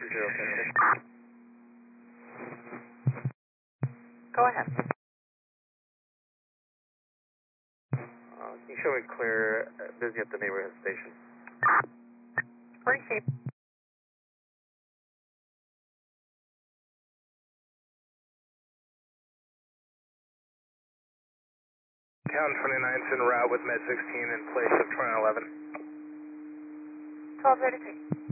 Go ahead. Can you show me clear, busy at the neighborhood station? Receive. Town 29's en route with Med 16 in place of 2011. 1233.